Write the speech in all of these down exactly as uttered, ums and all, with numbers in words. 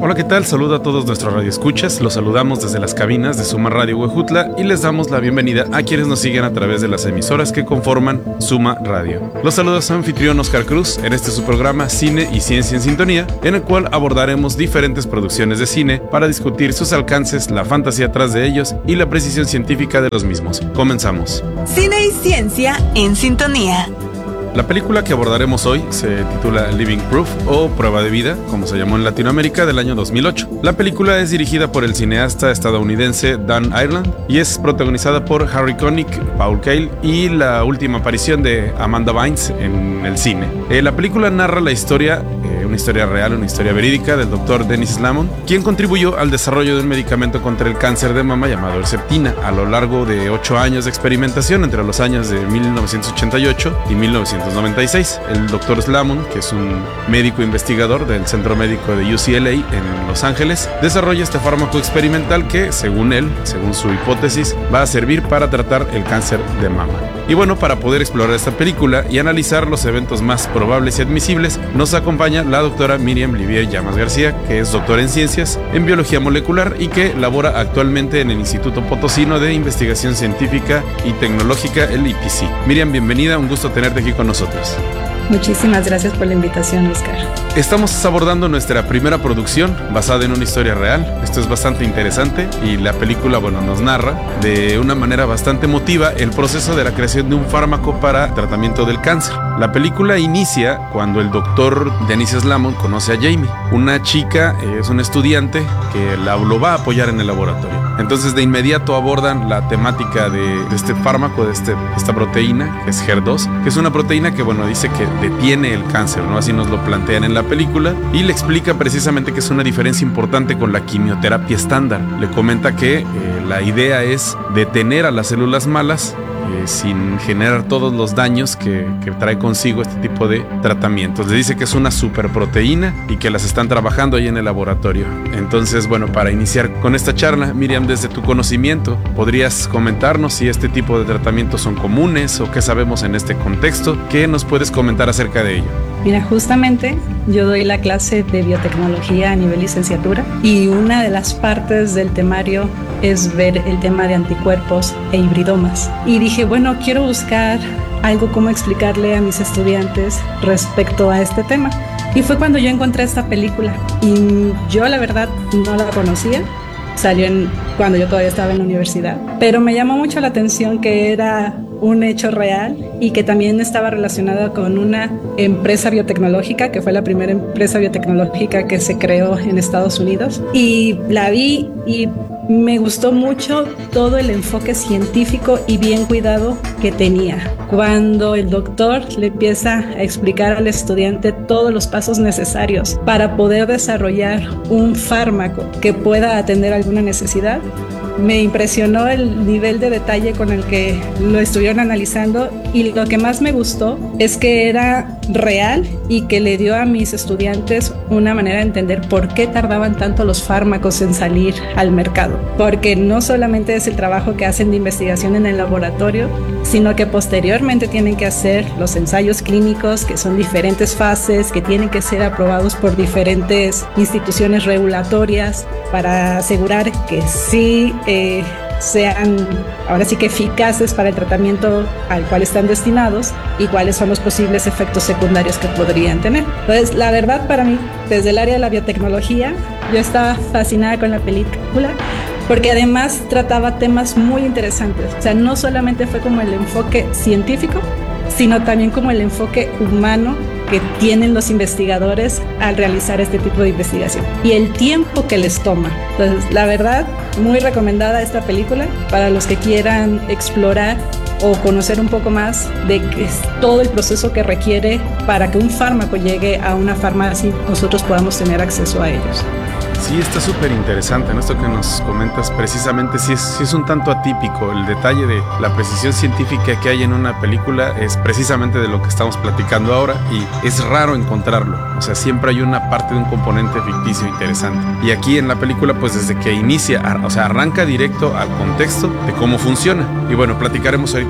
Hola, ¿qué tal? Saludo a todos nuestros radioescuchas. Los saludamos desde las cabinas de Suma Radio Huejutla y les damos la bienvenida a quienes nos siguen a través de las emisoras que conforman Suma Radio. Los saludos a su anfitrión Oscar Cruz en este su programa Cine y Ciencia en Sintonía, en el cual abordaremos diferentes producciones de cine para discutir sus alcances, la fantasía tras de ellos y la precisión científica de los mismos. Comenzamos. Cine y Ciencia en Sintonía. La película que abordaremos hoy se titula Living Proof o Prueba de Vida, como se llamó en Latinoamérica, del año dos mil ocho. La película es dirigida por el cineasta estadounidense Dan Ireland y es protagonizada por Harry Connick, Paul Kael y la última aparición de Amanda Bynes en el cine. Eh, la película narra la historia, eh, una historia real, una historia verídica del doctor Dennis Slamon, quien contribuyó al desarrollo de un medicamento contra el cáncer de mama llamado Herceptina a lo largo de ocho años de experimentación entre los años de mil novecientos ochenta y ocho y mil novecientos noventa y seis. El doctor Slamon, que es un médico investigador del Centro Médico de U C L A en Los Ángeles, desarrolla este fármaco experimental que, según él, según su hipótesis, va a servir para tratar el cáncer de mama. Y bueno, para poder explorar esta película y analizar los eventos más probables y admisibles, nos acompaña la doctora Miriam Livier Llamas García, que es doctora en ciencias en biología molecular y que labora actualmente en el Instituto Potosino de Investigación Científica y Tecnológica, el I P C. Miriam, bienvenida, un gusto tenerte aquí con nosotros. Muchísimas gracias por la invitación, Oscar. Estamos abordando nuestra primera producción basada en una historia real. Esto es bastante interesante y la película, bueno, nos narra de una manera bastante emotiva el proceso de la creación de un fármaco para tratamiento del cáncer. La película inicia cuando el doctor Dennis Slamon conoce a Jamie, una chica, es una estudiante que la, lo va a apoyar en el laboratorio. Entonces de inmediato abordan la temática de, de este fármaco, de este, esta proteína, que es H E R dos, que es una proteína que, bueno, dice que detiene el cáncer, ¿no? Así nos lo plantean en la película y le explica precisamente que es una diferencia importante con la quimioterapia estándar. Le comenta que eh, la idea es detener a las células malas eh, sin generar todos los daños que, que trae consigo este tipo de tratamientos. Le dice que es una superproteína y que las están trabajando ahí en el laboratorio. Entonces, bueno, para iniciar con esta charla, Miriam, desde tu conocimiento, ¿podrías comentarnos si este tipo de tratamientos son comunes o qué sabemos en este contexto? ¿Qué nos puedes comentar acerca de ello? Mira, justamente yo doy la clase de biotecnología a nivel licenciatura y una de las partes del temario es ver el tema de anticuerpos e hibridomas. Y dije, bueno, quiero buscar algo como explicarle a mis estudiantes respecto a este tema. Y fue cuando yo encontré esta película y yo la verdad no la conocía. Salió en, cuando yo todavía estaba en la universidad, pero me llamó mucho la atención que era un hecho real y que también estaba relacionada con una empresa biotecnológica, que fue la primera empresa biotecnológica que se creó en Estados Unidos. Y la vi y me gustó mucho todo el enfoque científico y bien cuidado que tenía. Cuando el doctor le empieza a explicar al estudiante todos los pasos necesarios para poder desarrollar un fármaco que pueda atender alguna necesidad, me impresionó el nivel de detalle con el que lo estuvieron analizando y lo que más me gustó es que era real y que le dio a mis estudiantes una manera de entender por qué tardaban tanto los fármacos en salir al mercado. Porque no solamente es el trabajo que hacen de investigación en el laboratorio, sino que posteriormente tienen que hacer los ensayos clínicos, que son diferentes fases, que tienen que ser aprobados por diferentes instituciones regulatorias para asegurar que sí eh, sean ahora sí que eficaces para el tratamiento al cual están destinados y cuáles son los posibles efectos secundarios que podrían tener. Entonces, la verdad, para mí, desde el área de la biotecnología, yo estaba fascinada con la película porque además trataba temas muy interesantes. O sea, no solamente fue como el enfoque científico, sino también como el enfoque humano que tienen los investigadores al realizar este tipo de investigación y el tiempo que les toma. Entonces, la verdad, muy recomendada esta película para los que quieran explorar o conocer un poco más de qué es todo el proceso que requiere para que un fármaco llegue a una farmacia y nosotros podamos tener acceso a ellos. Sí, está súper interesante, ¿no? Esto que nos comentas precisamente sí es, sí es un tanto atípico. El detalle de la precisión científica que hay en una película es precisamente de lo que estamos platicando ahora y es raro encontrarlo. O sea, siempre hay una parte de un componente ficticio interesante. Y aquí en la película, pues desde que inicia, o sea, arranca directo al contexto de cómo funciona. Y bueno, platicaremos ahorita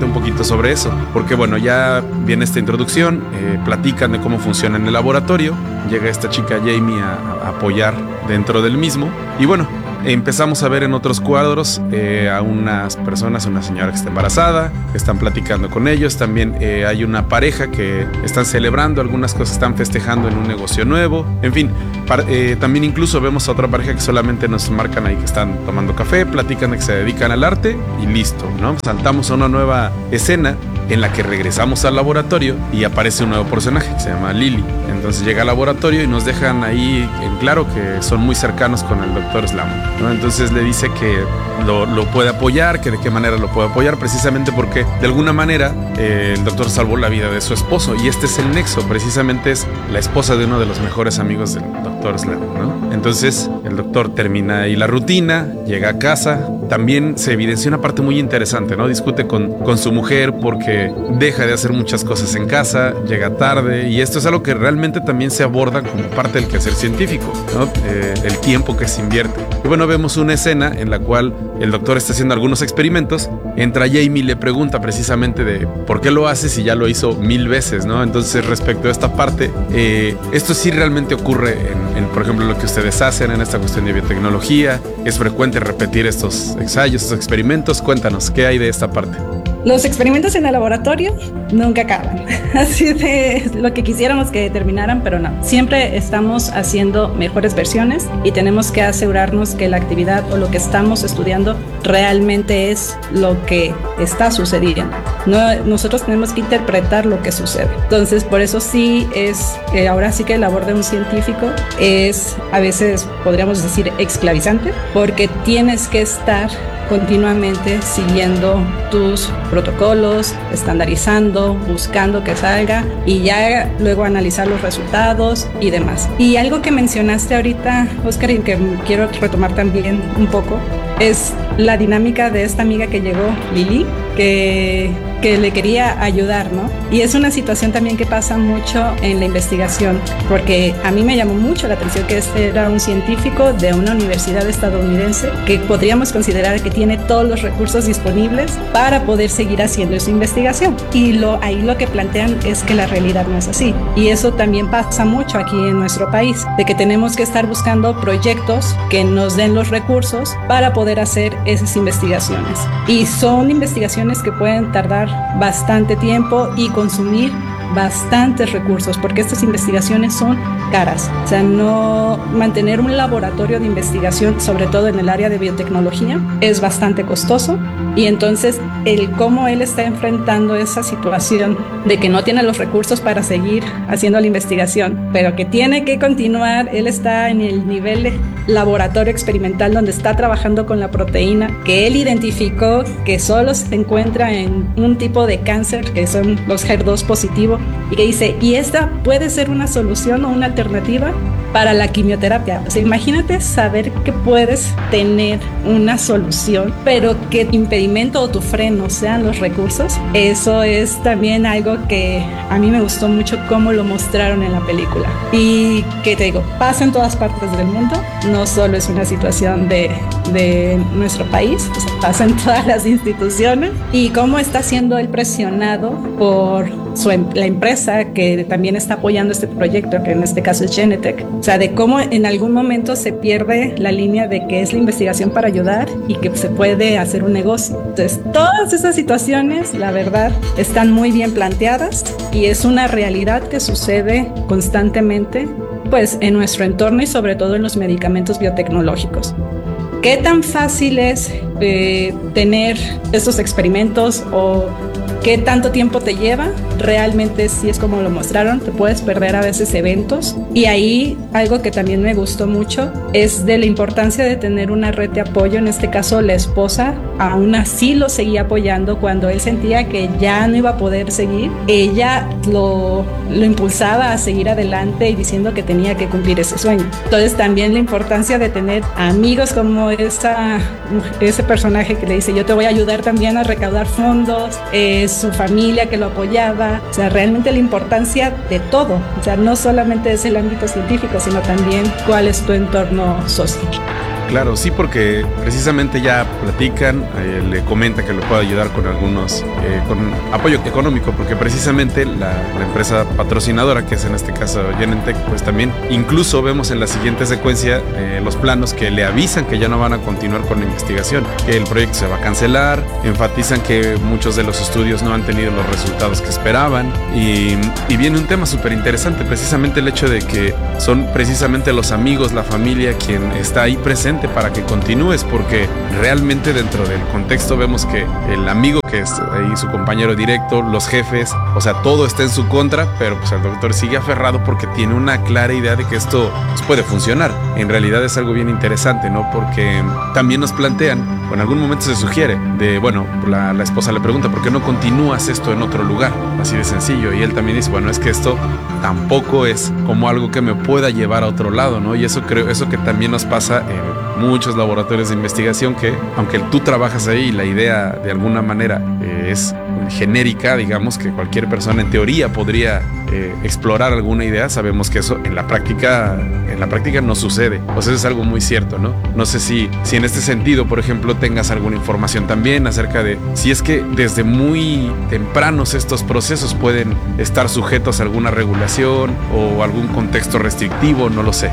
platicarte un poquito sobre eso, porque bueno, ya viene esta introducción, eh, platican de cómo funciona en el laboratorio, llega esta chica Jamie a, a apoyar dentro del mismo, y bueno, empezamos a ver en otros cuadros eh, a unas personas, una señora que está embarazada, que están platicando con ellos. También eh, hay una pareja que están celebrando algunas cosas, están festejando en un negocio nuevo. En fin, para, eh, también incluso vemos a otra pareja que solamente nos marcan ahí que están tomando café, platican de que se dedican al arte y listo, ¿no? Saltamos a una nueva escena en la que regresamos al laboratorio y aparece un nuevo personaje que se llama Lily. Entonces llega al laboratorio y nos dejan ahí en claro que son muy cercanos con el doctor Slam, ¿no? Entonces le dice que lo, lo puede apoyar, que de qué manera lo puede apoyar, precisamente porque de alguna manera eh, el doctor salvó la vida de su esposo, y este es el nexo, precisamente es la esposa de uno de los mejores amigos del doctor Slam, ¿no? Entonces el doctor termina ahí la rutina, llega a casa. También se evidencia una parte muy interesante, ¿no? Discute con, con su mujer porque deja de hacer muchas cosas en casa, llega tarde, y esto es algo que realmente también se aborda como parte del quehacer científico, ¿no? Eh, el tiempo que se invierte. Y bueno, vemos una escena en la cual el doctor está haciendo algunos experimentos, entra Jamie y le pregunta precisamente de por qué lo hace si ya lo hizo mil veces, ¿no? Entonces, respecto a esta parte, eh, esto sí realmente ocurre en, en, por ejemplo, lo que ustedes hacen en esta cuestión de biotecnología. Es frecuente repetir estos ensayos, estos experimentos. Cuéntanos, ¿qué hay de esta parte? Los experimentos en el laboratorio nunca acaban. Así de lo que quisiéramos que terminaran, pero no. Siempre estamos haciendo mejores versiones y tenemos que asegurarnos que la actividad o lo que estamos estudiando realmente es lo que está sucediendo. No, nosotros tenemos que interpretar lo que sucede. Entonces, por eso sí es, eh, ahora sí que la labor de un científico es, a veces podríamos decir, esclavizante, porque tienes que estar continuamente siguiendo tus protocolos, estandarizando, buscando que salga y ya luego analizar los resultados y demás. Y algo que mencionaste ahorita, Oscar, y que quiero retomar también un poco, es la dinámica de esta amiga que llegó, Lily, que, que le quería ayudar, ¿no? Y es una situación también que pasa mucho en la investigación, porque a mí me llamó mucho la atención que este era un científico de una universidad estadounidense que podríamos considerar que tiene todos los recursos disponibles para poder seguir haciendo su investigación. Y lo, ahí lo que plantean es que la realidad no es así. Y eso también pasa mucho aquí en nuestro país, de que tenemos que estar buscando proyectos que nos den los recursos para poder hacer esas investigaciones. Y son investigaciones que pueden tardar bastante tiempo y consumir bastantes recursos, porque estas investigaciones son caras. O sea, no mantener un laboratorio de investigación, sobre todo en el área de biotecnología, es bastante costoso. Y entonces el cómo él está enfrentando esa situación de que no tiene los recursos para seguir haciendo la investigación, pero que tiene que continuar. Él está en el nivel de laboratorio experimental donde está trabajando con la proteína que él identificó que solo se encuentra en un tipo de cáncer, que son los H E R dos positivo, y que dice, y esta puede ser una solución o una alternativa para la quimioterapia. O sea, imagínate saber que puedes tener una solución, pero que tu impedimento o tu freno sean los recursos. Eso es también algo que a mí me gustó mucho cómo lo mostraron en la película. Y que te digo, pasa en todas partes del mundo, no solo es una situación de, de nuestro país, o sea, pasa en todas las instituciones. Y cómo está siendo él presionado por su, la empresa que también está apoyando este proyecto, que en este caso es Genentech. O sea, de cómo en algún momento se pierde la línea de que es la investigación para ayudar y que se puede hacer un negocio. Entonces, todas esas situaciones, la verdad, están muy bien planteadas y es una realidad que sucede constantemente, pues, en nuestro entorno y sobre todo en los medicamentos biotecnológicos. ¿Qué tan fácil es eh, tener estos experimentos o qué tanto tiempo te lleva? Realmente sí es como lo mostraron, te puedes perder a veces eventos. Y ahí algo que también me gustó mucho es de la importancia de tener una red de apoyo. En este caso la esposa aún así lo seguía apoyando cuando él sentía que ya no iba a poder seguir. Ella lo, lo impulsaba a seguir adelante y diciendo que tenía que cumplir ese sueño. Entonces también la importancia de tener amigos como esa, ese personaje que le dice, yo te voy a ayudar también a recaudar fondos, eh, su familia que lo apoyaba. O sea, realmente la importancia de todo. O sea, no solamente es el ámbito científico, sino también cuál es tu entorno social. claro, sí, porque precisamente ya platican, eh, le comenta que le puede ayudar con algunos, eh, con apoyo económico, porque precisamente la, la empresa patrocinadora, que es en este caso Genentech, pues también incluso vemos en la siguiente secuencia eh, los planos que le avisan que ya no van a continuar con la investigación, que el proyecto se va a cancelar, enfatizan que muchos de los estudios no han tenido los resultados que esperaban y, y viene un tema súper interesante, precisamente el hecho de que son precisamente los amigos, la familia quien está ahí presente para que continúes, porque realmente dentro del contexto vemos que el amigo que es ahí su compañero directo, los jefes, o sea, todo está en su contra, pero pues el doctor sigue aferrado porque tiene una clara idea de que esto pues, puede funcionar. En realidad es algo bien interesante, ¿no? Porque también nos plantean, o en algún momento se sugiere, de, bueno, la, la esposa le pregunta, ¿por qué no continúas esto en otro lugar? Así de sencillo. Y él también dice, bueno, es que esto tampoco es como algo que me pueda llevar a otro lado, ¿no? Y eso creo, eso que también nos pasa en muchos laboratorios de investigación, que aunque tú trabajas ahí y la idea de alguna manera eh, es genérica, digamos que cualquier persona en teoría podría eh, explorar alguna idea, sabemos que eso en la práctica en la práctica no sucede. O sea, eso es algo muy cierto, ¿no? No sé si, si en este sentido, por ejemplo, tengas alguna información también acerca de si es que desde muy tempranos estos procesos pueden estar sujetos a alguna regulación o algún contexto restrictivo, no lo sé.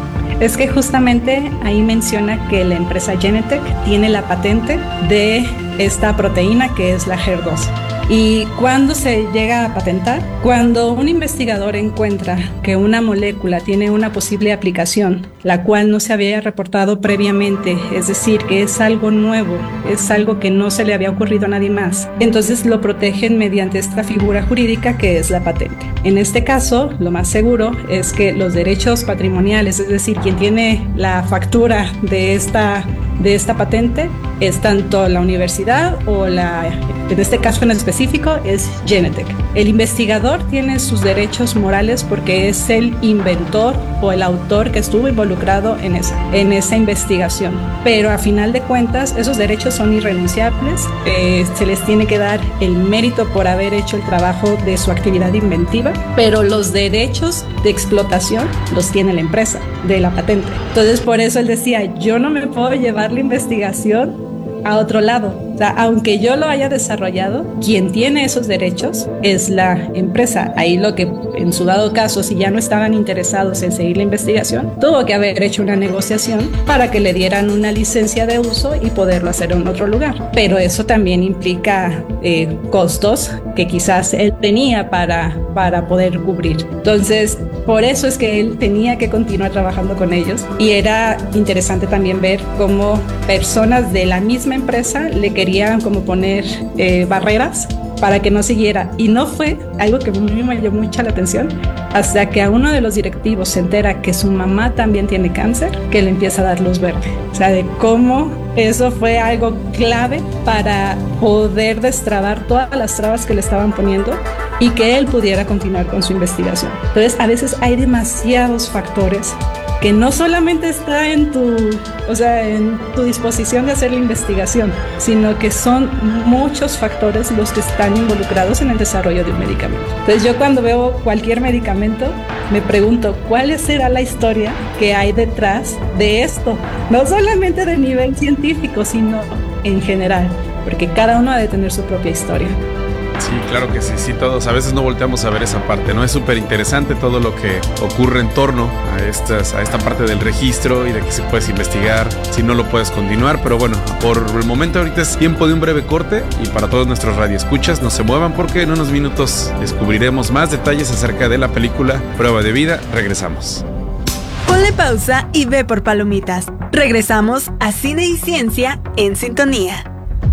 Es que justamente ahí menciona que la empresa Genentech tiene la patente de esta proteína que es la H E R dos. ¿Y cuándo se llega a patentar? Cuando un investigador encuentra que una molécula tiene una posible aplicación, la cual no se había reportado previamente, es decir, que es algo nuevo, es algo que no se le había ocurrido a nadie más, entonces lo protegen mediante esta figura jurídica que es la patente. En este caso, lo más seguro es que los derechos patrimoniales, es decir, quien tiene la factura de esta de esta patente es tanto la universidad o la, en este caso en específico, es Genentech. El investigador tiene sus derechos morales porque es el inventor o el autor que estuvo involucrado en esa, en esa investigación. Pero a final de cuentas, esos derechos son irrenunciables. Eh, se les tiene que dar el mérito por haber hecho el trabajo de su actividad inventiva, pero los derechos de explotación los tiene la empresa de la patente. Entonces, por eso él decía, yo no me puedo llevar la investigación a otro lado. O sea, aunque yo lo haya desarrollado, quien tiene esos derechos es la empresa. Ahí lo que, en su dado caso, si ya no estaban interesados en seguir la investigación, tuvo que haber hecho una negociación para que le dieran una licencia de uso y poderlo hacer en otro lugar. Pero eso también implica eh, costos que quizás él tenía para, para poder cubrir. Entonces, por eso es que él tenía que continuar trabajando con ellos. Y era interesante también ver cómo personas de la misma empresa le querían como poner eh, barreras para que no siguiera. Y no fue algo que a mí me llamó mucha la atención hasta que a uno de los directivos se entera que su mamá también tiene cáncer, que le empieza a dar luz verde. O sea, de cómo eso fue algo clave para poder destrabar todas las trabas que le estaban poniendo y que él pudiera continuar con su investigación. Entonces, a veces hay demasiados factores que no solamente está en tu, o sea, en tu disposición de hacer la investigación, sino que son muchos factores los que están involucrados en el desarrollo de un medicamento. Entonces yo cuando veo cualquier medicamento me pregunto cuál será la historia que hay detrás de esto, no solamente de nivel científico, sino en general, porque cada uno ha de tener su propia historia. Sí, claro que sí, sí, todos a veces no volteamos a ver esa parte, ¿no? Es súper interesante todo lo que ocurre en torno a, estas, a esta parte del registro y de que si puedes investigar, si no lo puedes continuar, pero bueno, por el momento ahorita es tiempo de un breve corte y para todos nuestros radioescuchas no se muevan porque en unos minutos descubriremos más detalles acerca de la película Prueba de Vida. Regresamos. Ponle pausa y ve por palomitas. Regresamos a Cine y Ciencia en Sintonía.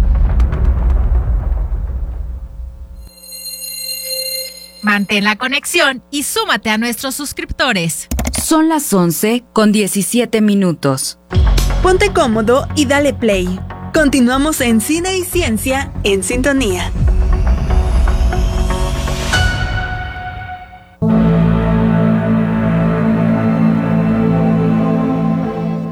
Mantén la conexión y súmate a nuestros suscriptores. Son las once con diecisiete minutos. Ponte cómodo y dale play. Continuamos en Cine y Ciencia en Sintonía.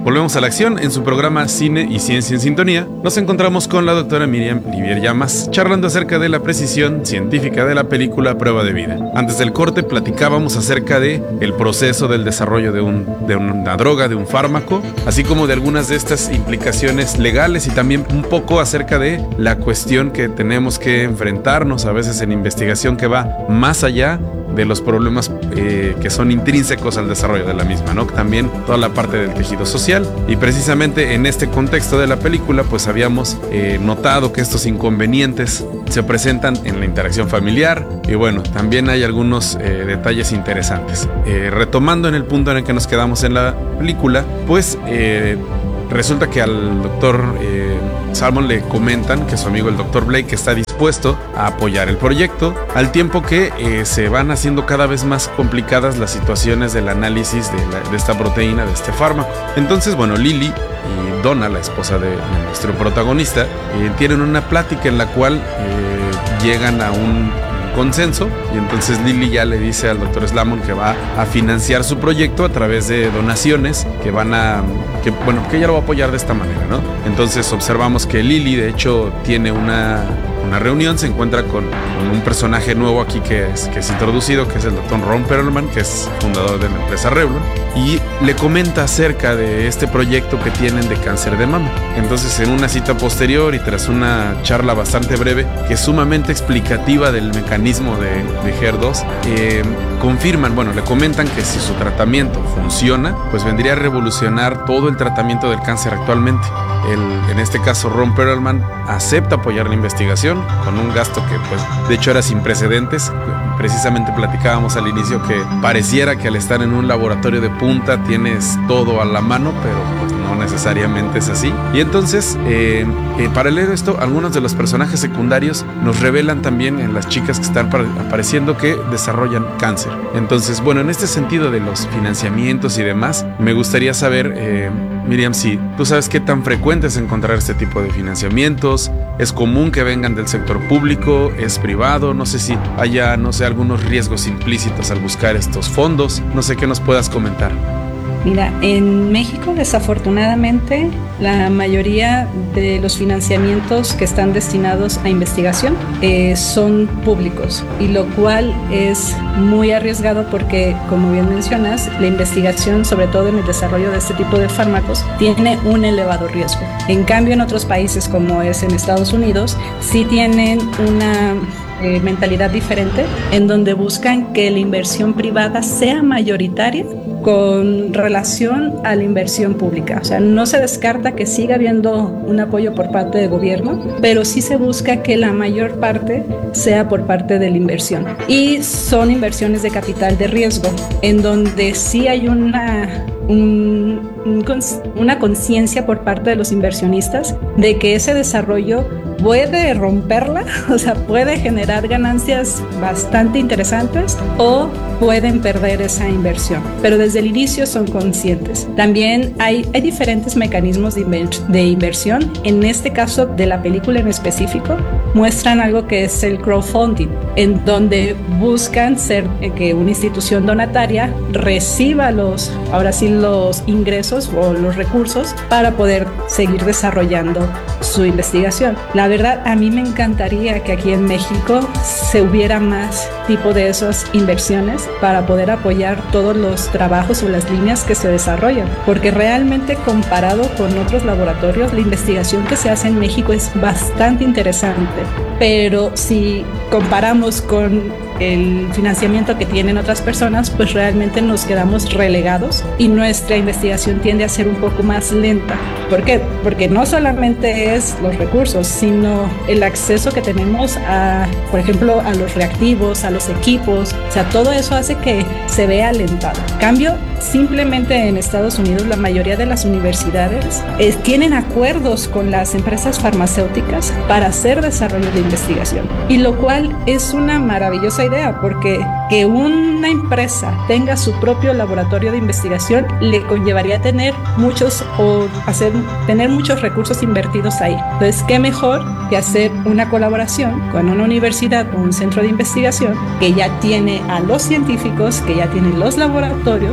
Volvemos a la acción. En su programa Cine y Ciencia en Sintonía, nos encontramos con la doctora Miriam Livier Llamas, charlando acerca de la precisión científica de la película Prueba de Vida. Antes del corte platicábamos acerca de el proceso del desarrollo de, un, de una droga, de un fármaco, así como de algunas de estas implicaciones legales y también un poco acerca de la cuestión que tenemos que enfrentarnos a veces en investigación que va más allá de los problemas eh, que son intrínsecos al desarrollo de la misma, ¿no? También toda la parte del tejido social, y precisamente en este contexto de la película pues habíamos eh, notado que estos inconvenientes se presentan en la interacción familiar, y bueno, también hay algunos eh, detalles interesantes. Eh, retomando en el punto en el que nos quedamos en la película, pues eh, resulta que al doctor eh, Salmon le comentan que su amigo el doctor Blake está dispuesto a apoyar el proyecto, al tiempo que eh, se van haciendo cada vez más complicadas las situaciones del análisis de, la, de esta proteína, de este fármaco. Entonces, bueno, Lily y Donna, la esposa de, de nuestro protagonista, eh, tienen una plática en la cual eh, llegan a un consenso, y entonces Lily ya le dice al doctor Slamon que va a financiar su proyecto a través de donaciones que van a, que, bueno, que ella lo va a apoyar de esta manera, ¿no? Entonces observamos que Lily de hecho tiene una, una reunión, se encuentra con, con un personaje nuevo aquí que es, que es introducido, que es el doctor Ron Perlman, que es fundador de la empresa Revlon, y le comenta acerca de este proyecto que tienen de cáncer de mama. Entonces, en una cita posterior y tras una charla bastante breve, que es sumamente explicativa del mecanismo de, de H E R dos, eh, confirman, bueno, le comentan que si su tratamiento funciona, pues vendría a revolucionar todo el tratamiento del cáncer actualmente. El, en este caso, Ron Perlman acepta apoyar la investigación con un gasto que, pues, de hecho era sin precedentes. Precisamente platicábamos al inicio que pareciera que al estar en un laboratorio de punta tienes todo a la mano, pero pues no necesariamente es así. Y entonces, eh, eh, paralelo a esto, algunos de los personajes secundarios nos revelan también en las chicas que están apareciendo que desarrollan cáncer. Entonces, bueno, en este sentido de los financiamientos y demás, me gustaría saber, eh, Miriam, si tú sabes qué tan frecuente es encontrar este tipo de financiamientos. ¿Es común que vengan del sector público? ¿Es privado? No sé si haya, no sé, algunos riesgos implícitos al buscar estos fondos. No sé qué nos puedas comentar. Mira, en México desafortunadamente la mayoría de los financiamientos que están destinados a investigación eh, son públicos, y lo cual es muy arriesgado porque, como bien mencionas, la investigación, sobre todo en el desarrollo de este tipo de fármacos, tiene un elevado riesgo. En cambio, en otros países como es en Estados Unidos, sí tienen una Eh, mentalidad diferente, en donde buscan que la inversión privada sea mayoritaria con relación a la inversión pública. O sea, no se descarta que siga habiendo un apoyo por parte del gobierno, pero sí se busca que la mayor parte sea por parte de la inversión. Y son inversiones de capital de riesgo, en donde sí hay una Un, un, una conciencia por parte de los inversionistas de que ese desarrollo puede romperla, o sea, puede generar ganancias bastante interesantes o pueden perder esa inversión, pero desde el inicio son conscientes. También hay, hay diferentes mecanismos de, inver- de inversión. En este caso de la película en específico, muestran algo que es el crowdfunding, en donde buscan ser eh, que una institución donataria reciba los, ahora sí, los ingresos o los recursos para poder seguir desarrollando su investigación. La verdad, a mí me encantaría que aquí en México se hubiera más tipo de esas inversiones para poder apoyar todos los trabajos o las líneas que se desarrollan, porque realmente comparado con otros laboratorios, la investigación que se hace en México es bastante interesante, pero si comparamos con el financiamiento que tienen otras personas, pues realmente nos quedamos relegados y nuestra investigación tiende a ser un poco más lenta. ¿Por qué? Porque no solamente es los recursos, sino el acceso que tenemos a, por ejemplo, a los reactivos, a los equipos, o sea, todo eso hace que se vea alentado. Cambio, simplemente en Estados Unidos la mayoría de las universidades eh, tienen acuerdos con las empresas farmacéuticas para hacer desarrollo de investigación, y lo cual es una maravillosa idea, porque que una empresa tenga su propio laboratorio de investigación le conllevaría tener muchos o hacer tener muchos recursos invertidos ahí. Entonces, qué mejor que hacer una colaboración con una universidad o un centro de investigación que ya tiene a los científicos, que ya tiene los laboratorios, para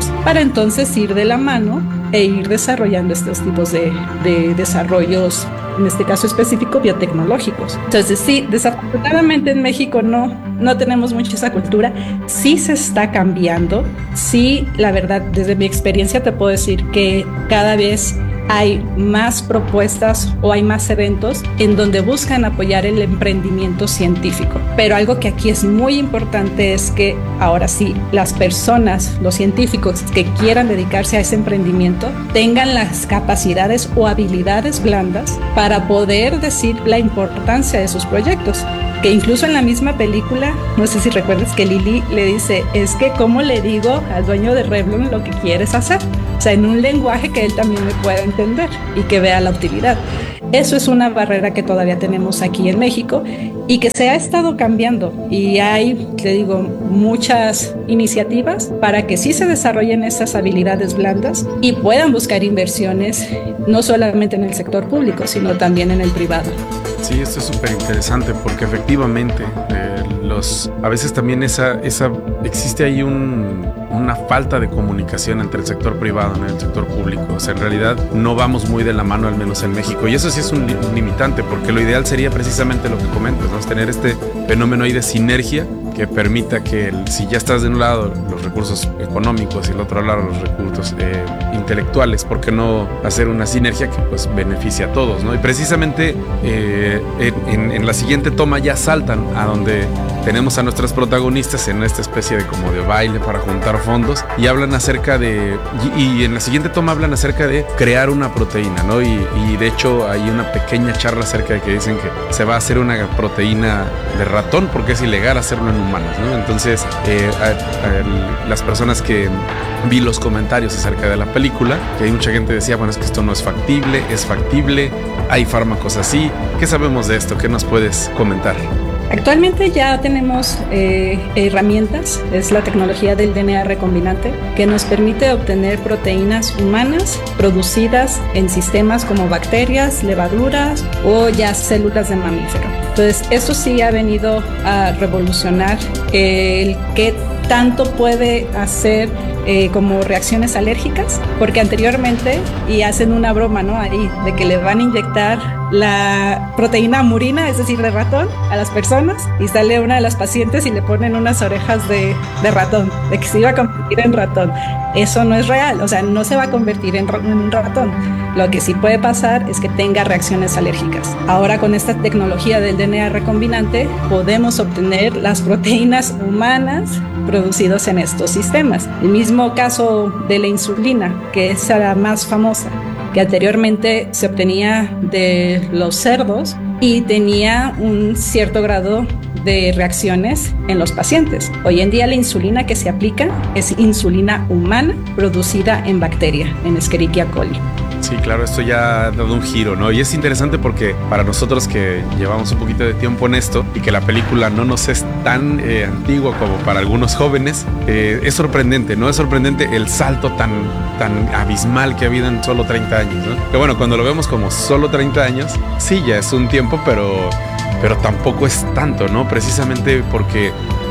entonces ir de la mano e ir desarrollando estos tipos de, de desarrollos, en este caso específico, biotecnológicos. Entonces sí, desafortunadamente en México no, no tenemos mucho esa cultura. Sí se está cambiando. Sí, la verdad, desde mi experiencia te puedo decir que cada vez hay más propuestas o hay más eventos en donde buscan apoyar el emprendimiento científico. Pero algo que aquí es muy importante es que ahora sí, las personas, los científicos que quieran dedicarse a ese emprendimiento tengan las capacidades o habilidades blandas para poder decir la importancia de sus proyectos. Que incluso en la misma película, no sé si recuerdas que Lily le dice, es que ¿cómo le digo al dueño de Revlon lo que quieres hacer? O sea, en un lenguaje que él también me pueda entender y que vea la utilidad. Eso es una barrera que todavía tenemos aquí en México y que se ha estado cambiando. Y hay, te digo, muchas iniciativas para que sí se desarrollen esas habilidades blandas y puedan buscar inversiones, no solamente en el sector público, sino también en el privado. Sí, esto es súper interesante porque efectivamente eh, los, a veces también esa, esa, existe ahí un, una falta de comunicación entre el sector privado y el sector público. O sea, en realidad no vamos muy de la mano, al menos en México. Y eso sí es un, un limitante, porque lo ideal sería precisamente lo que comentas, ¿no? Es tener este fenómeno ahí de sinergia que permita que el, si ya estás de un lado los recursos económicos y del otro lado los recursos eh, intelectuales, ¿por qué no hacer una sinergia que pues beneficie a todos, ¿no? Y precisamente eh, en, en la siguiente toma ya saltan a donde tenemos a nuestras protagonistas en esta especie de como de baile para juntar fondos y hablan acerca de, y, y en la siguiente toma hablan acerca de crear una proteína, ¿no? Y, y de hecho hay una pequeña charla acerca de que dicen que se va a hacer una proteína de ratón porque es ilegal hacerlo en humanos, ¿no? Entonces eh, a, a, las personas que vi los comentarios acerca de la película, que hay mucha gente que decía, bueno, es que esto no es factible, es factible, hay fármacos así. ¿Qué sabemos de esto? ¿Qué nos puedes comentar? Actualmente ya tenemos eh, herramientas, es la tecnología del D N A recombinante, que nos permite obtener proteínas humanas producidas en sistemas como bacterias, levaduras o ya células de mamífero. Entonces, esto sí ha venido a revolucionar el qué tanto puede hacer eh, como reacciones alérgicas, porque anteriormente, y hacen una broma, ¿no? Ahí, de que le van a inyectar la proteína murina, es decir, de ratón, a las personas, y sale una de las pacientes y le ponen unas orejas de, de ratón, de que se iba a convertir en ratón. Eso no es real, o sea, no se va a convertir en, en un ratón. Lo que sí puede pasar es que tenga reacciones alérgicas. Ahora, con esta tecnología del D N A recombinante, podemos obtener las proteínas humanas producidas en estos sistemas. El mismo caso de la insulina, que es la más famosa, que anteriormente se obtenía de los cerdos y tenía un cierto grado de reacciones en los pacientes. Hoy en día la insulina que se aplica es insulina humana producida en bacteria, en Escherichia coli. Sí, claro, esto ya ha dado un giro, ¿no? Y es interesante porque para nosotros que llevamos un poquito de tiempo en esto y que la película no nos es tan eh, antigua como para algunos jóvenes, eh, es sorprendente, ¿no? Es sorprendente el salto tan, tan abismal que ha habido en solo treinta años, ¿no? Que bueno, cuando lo vemos como solo treinta años, sí, ya es un tiempo, pero, pero tampoco es tanto, ¿no? Precisamente porque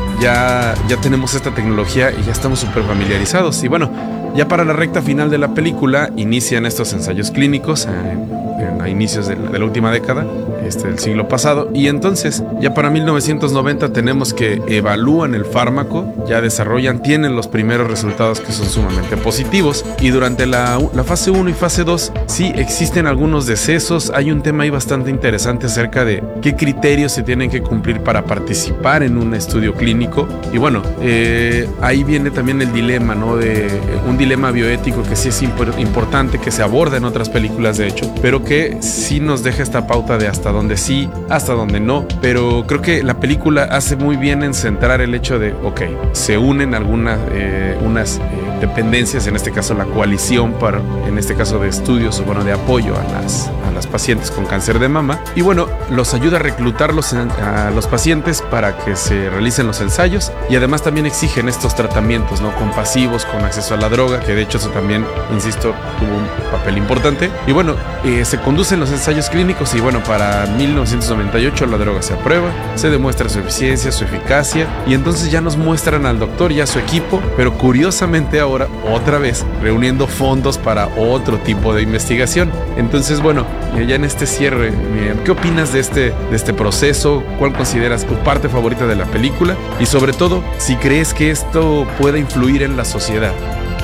ya, ya tenemos esta tecnología y ya estamos súper familiarizados. Y bueno, ya para la recta final de la película inician estos ensayos clínicos eh, en, a inicios de la, de la última década este, del siglo pasado, y entonces ya para mil novecientos noventa tenemos que evalúan el fármaco, ya desarrollan, tienen los primeros resultados que son sumamente positivos, y durante la, la fase uno y fase dos sí existen algunos decesos. Hay un tema ahí bastante interesante acerca de qué criterios se tienen que cumplir para participar en un estudio clínico, y bueno, eh, ahí viene también el dilema, ¿no? De eh, un dilema bioético que sí es imp- importante, que se aborda en otras películas de hecho, pero que sí nos deja esta pauta de hasta dónde sí, hasta dónde no. Pero creo que la película hace muy bien en centrar el hecho de, ok, se unen algunas eh, unas eh, dependencias, en este caso la coalición para, en este caso de estudios o bueno, de apoyo a las, a las pacientes con cáncer de mama, y bueno, los ayuda a reclutarlos en, a los pacientes para que se realicen los ensayos, y además también exigen estos tratamientos, ¿no? Compasivos, con acceso a la droga, que de hecho eso también, insisto, tuvo un papel importante. Y bueno, eh, se conducen los ensayos clínicos y bueno, para mil novecientos noventa y ocho la droga se aprueba, se demuestra su eficiencia, su eficacia, y entonces ya nos muestran al doctor y a su equipo, pero curiosamente ahora ahora otra vez reuniendo fondos para otro tipo de investigación. Entonces, bueno, ya en este cierre, Miriam, ¿qué opinas de este, de este proceso? ¿Cuál consideras tu parte favorita de la película? Y sobre todo, si crees que esto pueda influir en la sociedad.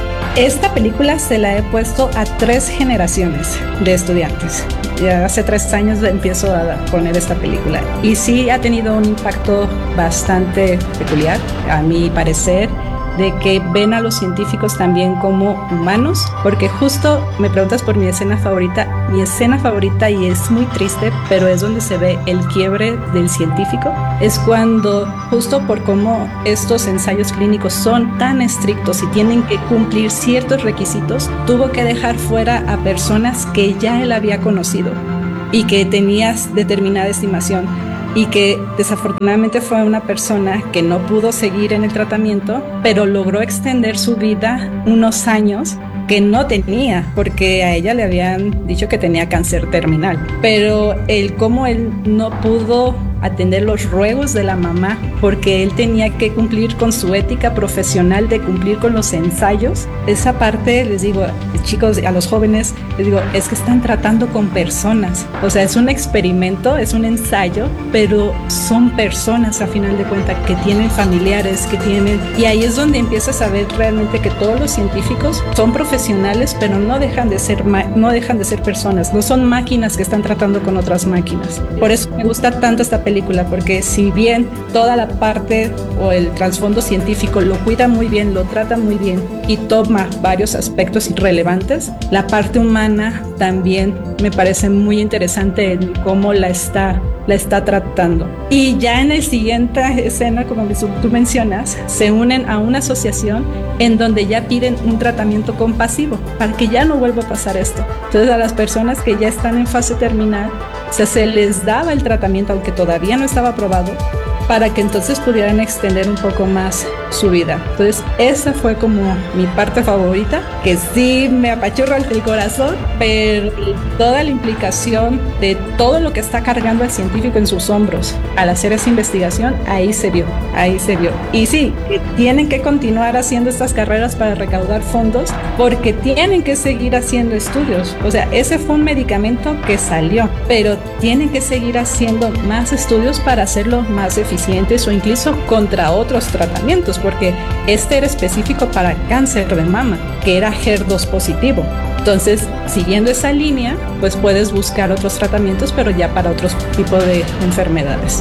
Esta película se la he puesto a tres generaciones de estudiantes. Ya hace tres años empiezo a poner esta película y sí ha tenido un impacto bastante peculiar, a mi parecer, de que ven a los científicos también como humanos, porque justo me preguntas por mi escena favorita, mi escena favorita, y es muy triste, pero es donde se ve el quiebre del científico, es cuando justo por cómo estos ensayos clínicos son tan estrictos y tienen que cumplir ciertos requisitos, tuvo que dejar fuera a personas que ya él había conocido y que tenías determinada estimación, y que desafortunadamente fue una persona que no pudo seguir en el tratamiento, pero logró extender su vida unos años que no tenía, porque a ella le habían dicho que tenía cáncer terminal. Pero el cómo él no pudo atender los ruegos de la mamá, porque él tenía que cumplir con su ética profesional de cumplir con los ensayos. Esa parte, les digo, chicos, a los jóvenes, les digo, es que están tratando con personas. O sea, es un experimento, es un ensayo, pero son personas a final de cuentas que tienen familiares, que tienen... Y ahí es donde empiezas a ver realmente que todos los científicos son profesionales, pero no dejan de ser, ma- no dejan de ser personas, no son máquinas que están tratando con otras máquinas. Por eso me gusta tanto esta película, porque si bien toda la parte o el trasfondo científico lo cuida muy bien, lo trata muy bien y toma varios aspectos relevantes, la parte humana también me parece muy interesante en cómo la está, la está tratando. Y ya en la siguiente escena, como tú mencionas, se unen a una asociación en donde ya piden un tratamiento compasivo para que ya no vuelva a pasar esto. Entonces a las personas que ya están en fase terminal, o sea, se les daba el tratamiento, aunque todavía no estaba aprobado, para que entonces pudieran extender un poco más su vida. Entonces, esa fue como mi parte favorita, que sí me apachurra el corazón, pero toda la implicación de todo lo que está cargando el científico en sus hombros al hacer esa investigación, ahí se vio, ahí se vio. Y sí, que tienen que continuar haciendo estas carreras para recaudar fondos, porque tienen que seguir haciendo estudios. O sea, ese fue un medicamento que salió, pero tienen que seguir haciendo más estudios para hacerlo más eficiente o incluso contra otros tratamientos, porque este era específico para cáncer de mama, que era H E R dos positivo. Entonces, siguiendo esa línea, pues puedes buscar otros tratamientos, pero ya para otros tipos de enfermedades.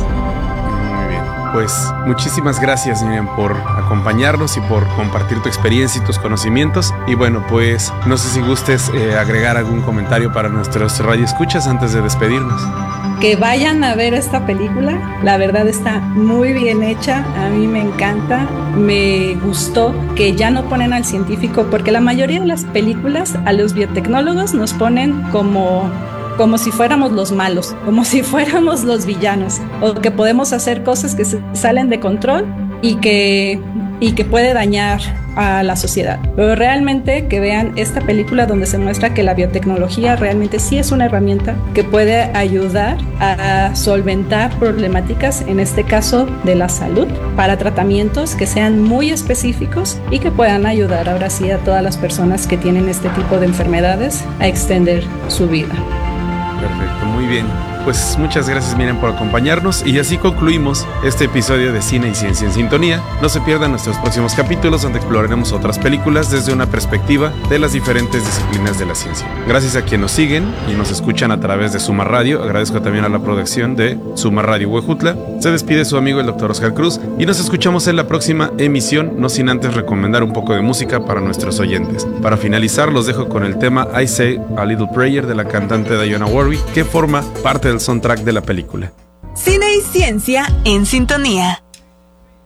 Muy bien. Pues muchísimas gracias, Miriam, por acompañarnos y por compartir tu experiencia y tus conocimientos. Y bueno, pues no sé si gustes eh, agregar algún comentario para nuestros radioescuchas antes de despedirnos. Que vayan a ver esta película, la verdad está muy bien hecha, a mí me encanta, me gustó que ya no ponen al científico, porque la mayoría de las películas a los biotecnólogos nos ponen como, como si fuéramos los malos, como si fuéramos los villanos, o que podemos hacer cosas que se salen de control y que, y que puede dañar a la sociedad. Pero realmente que vean esta película donde se muestra que la biotecnología realmente sí es una herramienta que puede ayudar a solventar problemáticas, en este caso de la salud, para tratamientos que sean muy específicos y que puedan ayudar ahora sí a todas las personas que tienen este tipo de enfermedades a extender su vida. Perfecto, muy bien. Pues muchas gracias, Miriam, por acompañarnos, y así concluimos este episodio de Cine y Ciencia en Sintonía. No se pierdan nuestros próximos capítulos, donde exploraremos otras películas desde una perspectiva de las diferentes disciplinas de la ciencia. Gracias a quienes nos siguen y nos escuchan a través de Suma Radio. Agradezco también a la producción de Suma Radio Huejutla. Se despide su amigo el doctor Oscar Cruz y nos escuchamos en la próxima emisión, no sin antes recomendar un poco de música para nuestros oyentes. Para finalizar, los dejo con el tema I Say a Little Prayer de la cantante Dionne Warwick, que forma parte del soundtrack de la película. Cine y Ciencia en Sintonía.